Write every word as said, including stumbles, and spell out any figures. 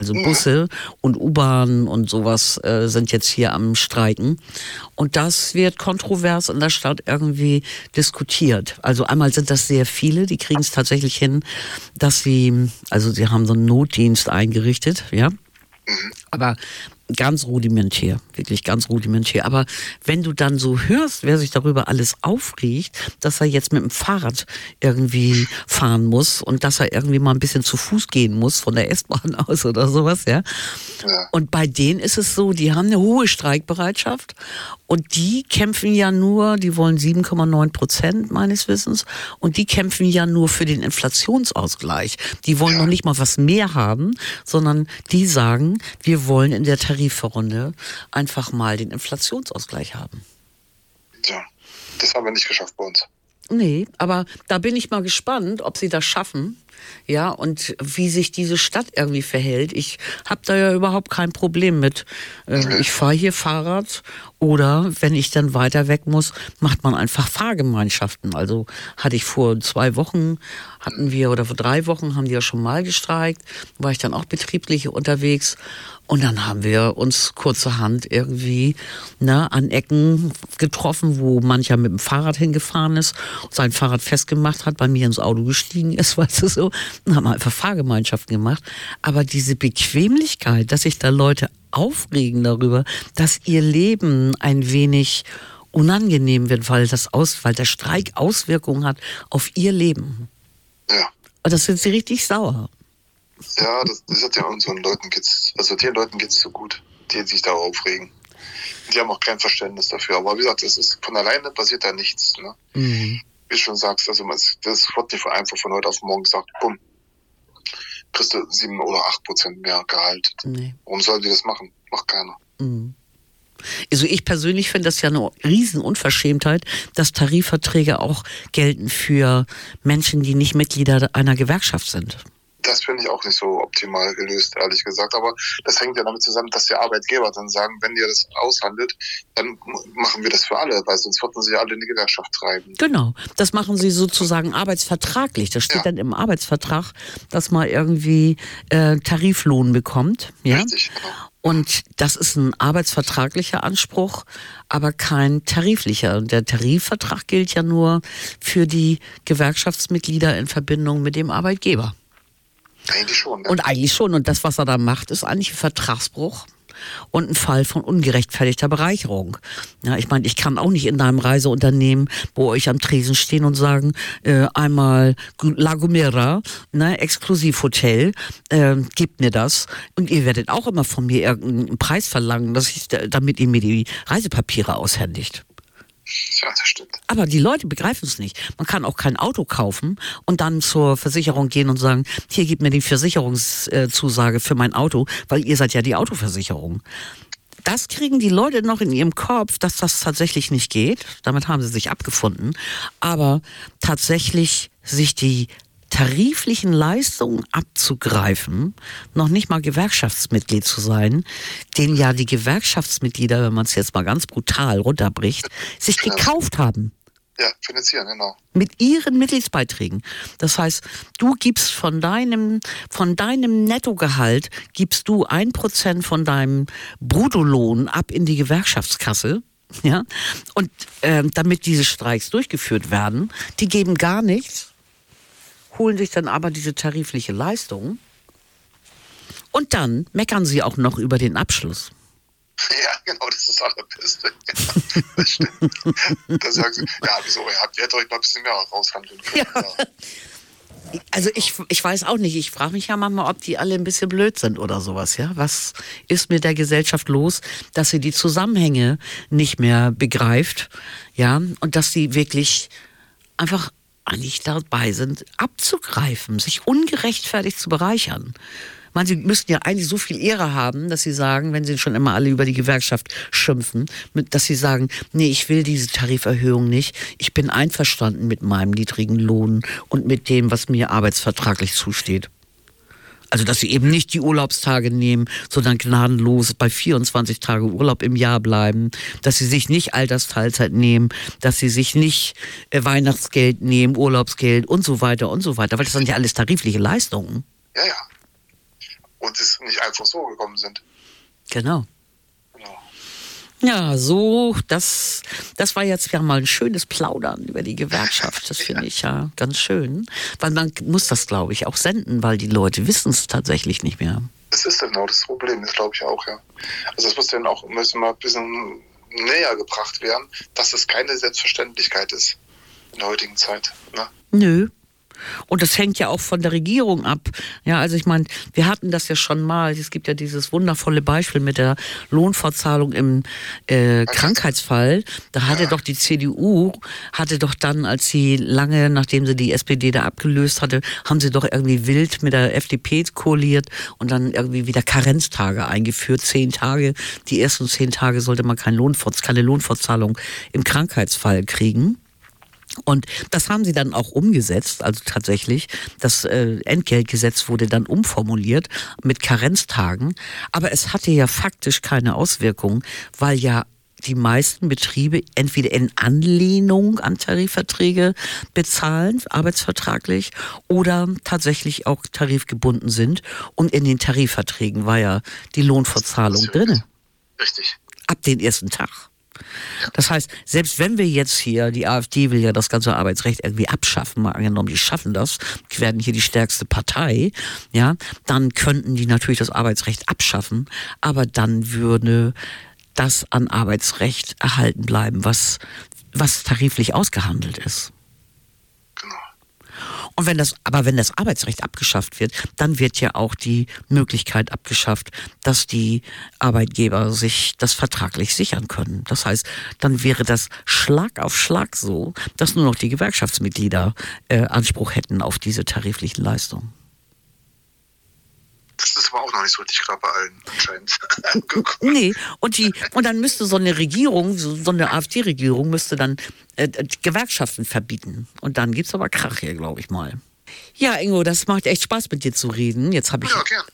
Also Busse und U-Bahnen und sowas äh, sind jetzt hier am Streiken. Und das wird kontrovers in der Stadt irgendwie diskutiert. Also einmal sind das sehr viele, die kriegen es tatsächlich hin, dass sie, also sie haben so einen Notdienst eingerichtet, ja. Aber ganz rudimentär, wirklich ganz rudimentär. Aber wenn du dann so hörst, wer sich darüber alles aufregt, dass er jetzt mit dem Fahrrad irgendwie fahren muss und dass er irgendwie mal ein bisschen zu Fuß gehen muss von der S-Bahn aus oder sowas, ja. Ja. Und bei denen ist es so, die haben eine hohe Streikbereitschaft und die kämpfen ja nur, die wollen sieben Komma neun Prozent meines Wissens und die kämpfen ja nur für den Inflationsausgleich. Die wollen Ja. noch nicht mal was mehr haben, sondern die sagen, wir wollen in der Tarifrunde einfach mal den Inflationsausgleich haben. Ja, das haben wir nicht geschafft bei uns. Nee, aber da bin ich mal gespannt, ob sie das schaffen. Ja, und wie sich diese Stadt irgendwie verhält. Ich habe da ja überhaupt kein Problem mit. Äh, ich fahre hier Fahrrad oder wenn ich dann weiter weg muss, macht man einfach Fahrgemeinschaften. Also hatte ich vor zwei Wochen, hatten wir, oder vor drei Wochen haben die ja schon mal gestreikt, war ich dann auch betrieblich unterwegs. Und dann haben wir uns kurzerhand irgendwie ne, an Ecken getroffen, wo mancher mit dem Fahrrad hingefahren ist, sein Fahrrad festgemacht hat, bei mir ins Auto gestiegen ist, weißt du so. Und haben einfach Fahrgemeinschaften gemacht. Aber diese Bequemlichkeit, dass sich da Leute aufregen darüber, dass ihr Leben ein wenig unangenehm wird, weil, das aus, weil der Streik Auswirkungen hat auf ihr Leben. Ja. Und das sind sie richtig sauer. Ja, das, das hat ja unseren Leuten geht's, also den Leuten geht's so gut, die sich da aufregen. Die haben auch kein Verständnis dafür. Aber wie gesagt, das ist von alleine passiert da nichts. Ne? Mhm. Wie du schon sagst, also man, das wird nicht einfach von heute auf morgen gesagt, bumm, kriegst du sieben oder acht Prozent mehr Gehalt. Nee. Warum sollen die das machen? Macht keiner. Mhm. Also ich persönlich finde das ja eine Riesenunverschämtheit, dass Tarifverträge auch gelten für Menschen, die nicht Mitglieder einer Gewerkschaft sind. Das finde ich auch nicht so optimal gelöst, ehrlich gesagt. Aber das hängt ja damit zusammen, dass die Arbeitgeber dann sagen, wenn ihr das aushandelt, dann machen wir das für alle, weil sonst würden sie alle in die Gewerkschaft treiben. Genau, das machen sie sozusagen arbeitsvertraglich. Das steht Ja. dann im Arbeitsvertrag, dass man irgendwie äh, Tariflohn bekommt. Ja? Richtig, genau. Und das ist ein arbeitsvertraglicher Anspruch, aber kein tariflicher. Und der Tarifvertrag gilt ja nur für die Gewerkschaftsmitglieder in Verbindung mit dem Arbeitgeber. Eigentlich schon. Ne? Und eigentlich schon. Und das, was er da macht, ist eigentlich ein Vertragsbruch und ein Fall von ungerechtfertigter Bereicherung. Ja, ich meine, ich kann auch nicht in deinem Reiseunternehmen bei euch am Tresen stehen und sagen, äh, einmal La Gomera, ne, Exklusivhotel, äh, gebt mir das. Und ihr werdet auch immer von mir irgendeinen Preis verlangen, dass ich, damit ihr mir die Reisepapiere aushändigt. Ja, das stimmt. Aber die Leute begreifen es nicht. Man kann auch kein Auto kaufen und dann zur Versicherung gehen und sagen, hier, gib mir die Versicherungszusage für mein Auto, weil ihr seid ja die Autoversicherung. Das kriegen die Leute noch in ihrem Kopf, dass das tatsächlich nicht geht. Damit haben sie sich abgefunden. Aber tatsächlich sich die tariflichen Leistungen abzugreifen, noch nicht mal Gewerkschaftsmitglied zu sein, den ja die Gewerkschaftsmitglieder, wenn man es jetzt mal ganz brutal runterbricht, sich gekauft haben. Ja, finanzieren, genau. Mit ihren Mitgliedsbeiträgen. Das heißt, du gibst von deinem, von deinem Nettogehalt, gibst du ein Prozent von deinem Bruttolohn ab in die Gewerkschaftskasse. Ja? Und äh, damit diese Streiks durchgeführt werden, die geben gar nichts, holen sich dann aber diese tarifliche Leistung und dann meckern sie auch noch über den Abschluss. Ja, genau, das ist das Allerbeste. Genau, das stimmt. Da sagen sie, ja, wieso, ihr habt ihr hättet euch mal ein bisschen mehr raushandeln können. Ja. Ja. Also ich, ich weiß auch nicht, ich frage mich ja manchmal, ob die alle ein bisschen blöd sind oder sowas, ja. Was ist mit der Gesellschaft los, dass sie die Zusammenhänge nicht mehr begreift, ja, und dass sie wirklich einfach eigentlich dabei sind, abzugreifen, sich ungerechtfertigt zu bereichern. Ich meine, sie müssten ja eigentlich so viel Ehre haben, dass sie sagen, wenn sie schon immer alle über die Gewerkschaft schimpfen, dass sie sagen, nee, ich will diese Tariferhöhung nicht, ich bin einverstanden mit meinem niedrigen Lohn und mit dem, was mir arbeitsvertraglich zusteht. Also, dass sie eben nicht die Urlaubstage nehmen, sondern gnadenlos bei vierundzwanzig Tage Urlaub im Jahr bleiben, dass sie sich nicht Altersteilzeit nehmen, dass sie sich nicht äh, Weihnachtsgeld nehmen, Urlaubsgeld und so weiter und so weiter, weil das sind ja alles tarifliche Leistungen. Ja, ja. und es nicht einfach so gekommen sind. Genau. Genau. Ja, so, das, das war jetzt ja mal ein schönes Plaudern über die Gewerkschaft. Das finde ich ja ganz schön. Weil man muss das, glaube ich, auch senden, weil die Leute wissen es tatsächlich nicht mehr. Das ist genau das Problem, das glaube ich auch, ja. Also das muss dann auch müssen mal ein bisschen näher gebracht werden, dass es keine Selbstverständlichkeit ist in der heutigen Zeit. Ne? Nö. Und das hängt ja auch von der Regierung ab. Ja, also ich meine, wir hatten das ja schon mal. Es gibt ja dieses wundervolle Beispiel mit der Lohnfortzahlung im äh, Krankheitsfall. Da hatte ja. doch die C D U, hatte doch dann, als sie lange, nachdem sie die S P D da abgelöst hatte, haben sie doch irgendwie wild mit der F D P koaliert und dann irgendwie wieder Karenztage eingeführt. Zehn Tage. Die ersten zehn Tage sollte man keine, Lohnfortz- keine Lohnfortzahlung im Krankheitsfall kriegen. Und das haben sie dann auch umgesetzt, also tatsächlich, das äh, Entgeltgesetz wurde dann umformuliert mit Karenztagen, aber es hatte ja faktisch keine Auswirkung, weil ja die meisten Betriebe entweder in Anlehnung an Tarifverträge bezahlen, arbeitsvertraglich, oder tatsächlich auch tarifgebunden sind und in den Tarifverträgen war ja die Lohnfortzahlung drin. Richtig. Ab den ersten Tag. Das heißt, selbst wenn wir jetzt hier, die AfD will ja das ganze Arbeitsrecht irgendwie abschaffen, mal angenommen, die schaffen das, die werden hier die stärkste Partei, ja, dann könnten die natürlich das Arbeitsrecht abschaffen, aber dann würde das an Arbeitsrecht erhalten bleiben, was, was tariflich ausgehandelt ist. Genau. Und wenn das, aber wenn das Arbeitsrecht abgeschafft wird, dann wird ja auch die Möglichkeit abgeschafft, dass die Arbeitgeber sich das vertraglich sichern können. Das heißt, dann wäre das Schlag auf Schlag so, dass nur noch die Gewerkschaftsmitglieder äh, Anspruch hätten auf diese tariflichen Leistungen. Das ist aber auch noch nicht so richtig klar bei allen anscheinend. Nee, und, die, und dann müsste so eine Regierung, so, so eine AfD-Regierung, müsste dann äh, Gewerkschaften verbieten. Und dann gibt's aber Krach hier, glaube ich mal. Ja, Ingo, das macht echt Spaß, mit dir zu reden. Jetzt habe ich, ja, gern.